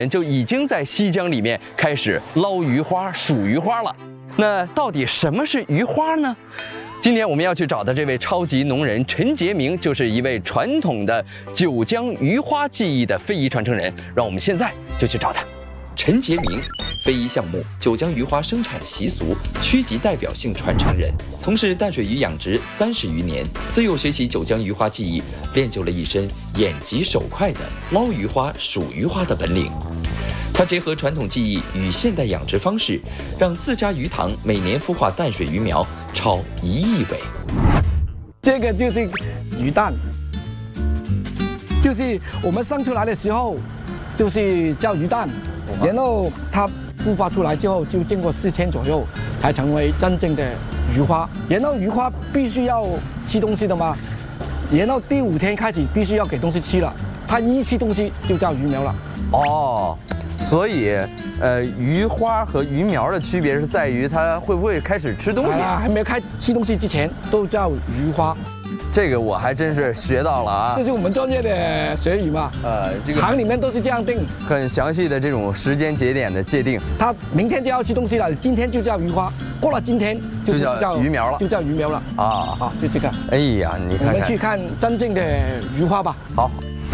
就已经在西江里面开始捞鱼花、数鱼花了。那到底什么是鱼花呢？今天我们要去找的这位超级农人陈杰明，就是一位传统的九江鱼花技艺的非遗传承人。让我们现在就去找他。 陈杰明，非遗项目九江鱼花生产习俗区级代表性传承人，从事淡水鱼养殖30余年，自幼学习九江鱼花技艺，练就了一身眼疾手快的捞鱼花、数鱼花的本领。他结合传统技艺与现代养殖方式，让自家鱼塘每年孵化淡水鱼苗超1亿尾。 这个就是鱼蛋，就是我们生出来的时候，就是叫鱼蛋，然后它孵化出来之后，就经过4天左右，才成为真正的鱼花。然后鱼花必须要吃东西的嘛，然后第5天开始必须要给东西吃了，它一吃东西就叫鱼苗了。 哦。所以，鱼花和鱼苗的区别是在于它会不会开始吃东西？ 还没吃东西之前都叫鱼花。 这个我还真是学到了啊！ 这是我们专业的学语嘛？ 这个行里面都是这样定， 很详细的这种时间节点的界定。 它明天就要吃东西了，今天就叫鱼花，过了今天就叫鱼苗了， 就叫鱼苗了啊！就这个。 哎呀，你看看， 我们去看真正的鱼花吧。 好。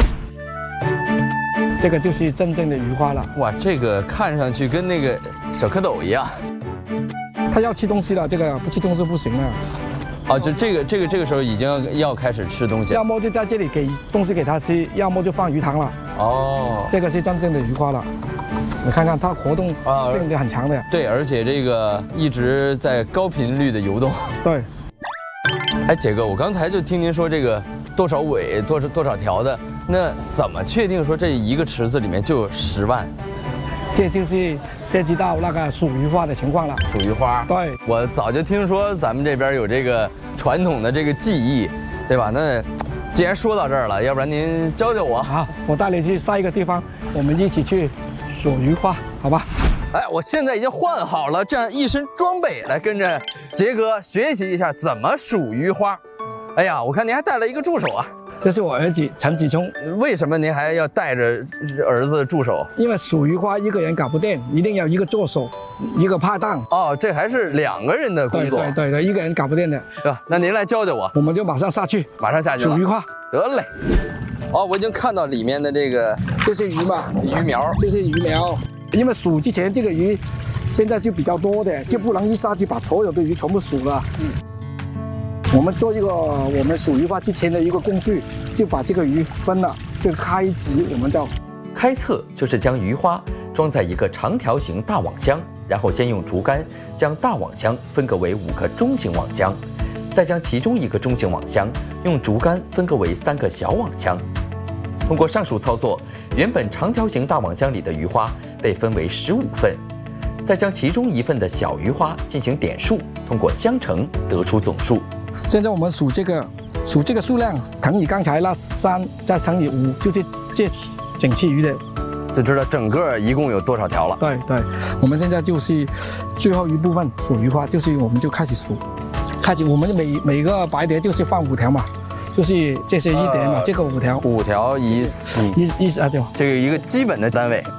这个就是真正的鱼花了。 哇，这个看上去跟那个小蝌蚪一样。 它要吃东西了，这个不吃东西不行了。 哦，就这个时候已经要开始吃东西了。 要么就在这里给东西给它吃，要么就放鱼塘了。 哦， 这个是真正的鱼花了。你看看它活动性就很强的。 对，而且这个一直在高频率的游动。 对。 哎，杰哥，我刚才就听您说这个多少尾多少条的，那怎么确定说这一个池子里面就有10万？ 这就是涉及到那个数鱼花的情况了。 数鱼花， 对， 我早就听说咱们这边有这个传统的这个技艺，对吧？那既然说到这儿了，要不然您教教我。 好，我带你去下一个地方，我们一起去数鱼花，好吧？ 哎，我现在已经换好了这样一身装备，来跟着杰哥学习一下怎么数鱼花。哎呀，我看您还带了一个助手啊。 这是我儿子陈子聪。 为什么您还要带着儿子助手？ 因为数鱼花一个人搞不定，一定要一个助手，一个拍档。 哦，这还是2个人的工作。 对，一个人搞不定的。 是吧？那您来教教我。 我们就马上下去。 马上下去了。 数鱼花。 得嘞。哦，我已经看到里面的这个， 这是鱼嘛？ 鱼苗。 这是鱼苗。因为数之前这个鱼现在就比较多的，就不能一下就把所有的鱼全部数了。我们做一个我们数鱼花之前的一个工具，就把这个鱼分了，这个开集我们叫开测，就是将鱼花装在一个长条形大网箱，然后先用竹竿将大网箱分割为5个中型网箱，再将其中一个中型网箱用竹竿分割为3个小网箱。通过上述操作，原本长条形大网箱里的鱼花被分为15份，再将其中1份的小鱼花进行点数，通过相乘得出总数。 现在我们数这个数量乘以刚才那3，再乘以5，就是这整期鱼的， 就知道整个一共有多少条了。 对，我们现在就是最后一部分数鱼花，就是我们就开始数，我们每个白碟就是放5条嘛。就是这些1碟嘛，这个5条 ，5条一啊，对， 这个一个基本的单位。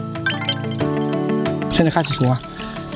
现在开始数啊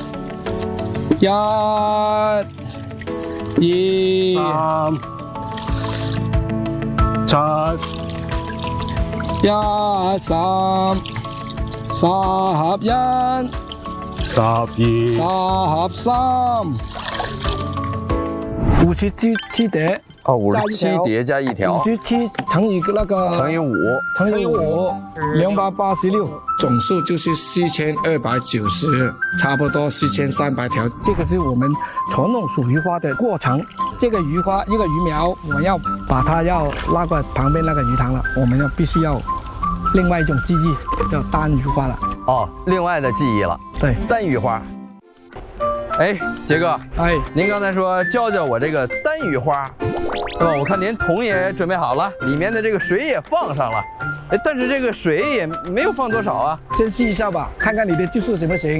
，1、2、3、7、11、12、13、57碟。 哦，57碟加1条 ，57乘以那个乘以5 ，286，总数就是4290，差不多4300条。这个是我们传统数鱼花的过程。这个鱼花一个鱼苗，我们要把它要拉过旁边那个鱼塘了，我们必须要另外一种技艺叫单鱼花了。 哦，另外的技艺了。 对， 单鱼花。哎，杰哥，您刚才说教教我这个单鱼花，是吧？我看您桶也准备好了，里面的这个水也放上了，哎，但是这个水也没有放多少啊。 先试一下吧，看看你的技术行不行。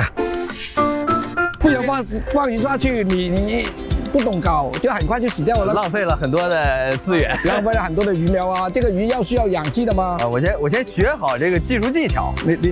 不然放鱼下去，你不懂搞，就很快就死掉了， 浪费了很多的资源， 浪费了很多的鱼苗啊。这个鱼需要氧气的吗？ 啊，我先学好这个技术技巧。 你